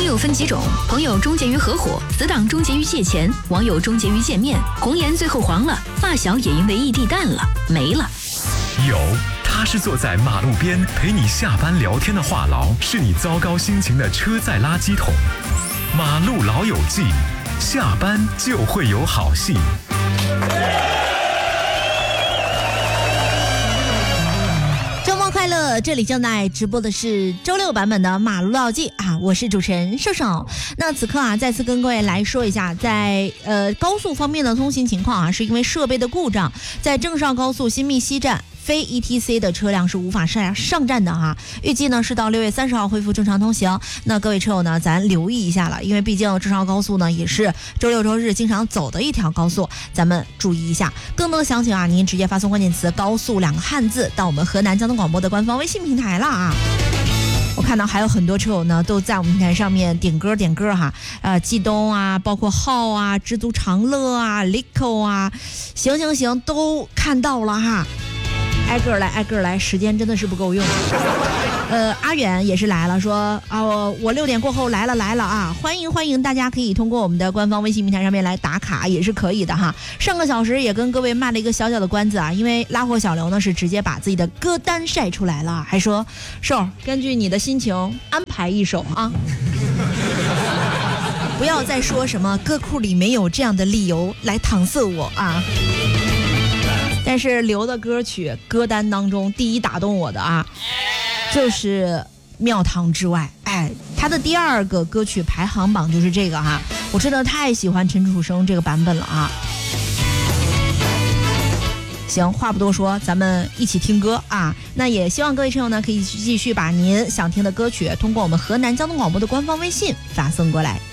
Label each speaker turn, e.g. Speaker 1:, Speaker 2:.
Speaker 1: 友分几种，朋友终结于合伙，死党终结于借钱，网友终结于见面，红颜最后黄了，发小也因为异地淡了，没了。
Speaker 2: 有，他是坐在马路边陪你下班聊天的话痨，是你糟糕心情的车载垃圾桶。马路老友记，下班就会有好戏。
Speaker 3: 周末快乐！这里正在直播的是周六版本的马路老记啊，我是主持人瘦瘦。那此刻啊，再次跟各位来说一下，在高速方面的通行情况啊，是因为设备的故障，在郑绍高速新密西站非 ETC 的车辆是无法上站的哈，预计呢是到6月30号恢复正常通行。那各位车友呢，咱留意一下了，因为毕竟郑绍高速呢也是周六周日经常走的一条高速，咱们注意一下。更多的详情啊，您直接发送关键词"高速"2个汉字到我们河南交通广播的官方微信平台了啊。我看到还有很多车友呢都在我们平台上面点歌哈，冀东啊，包括浩啊、知足常乐啊、Lico 啊，行，都看到了哈。挨个来，时间真的是不够用。阿远也是来了，说啊，我6点过后来了啊，欢迎大家可以通过我们的官方微信平台上面来打卡，也是可以的哈。上个小时也跟各位卖了一个小小的关子啊，因为拉货小刘呢是直接把自己的歌单晒出来了，还说瘦根据你的心情安排一首啊。不要再说什么歌库里没有这样的理由来搪塞我啊。但是刘的歌曲歌单当中第一打动我的啊，就是庙堂之外，他的第2个歌曲排行榜就是这个哈，我真的太喜欢陈楚生这个版本了啊。行，话不多说，咱们一起听歌啊。那也希望各位车友呢可以继续把您想听的歌曲通过我们河南交通广播的官方微信发送过来。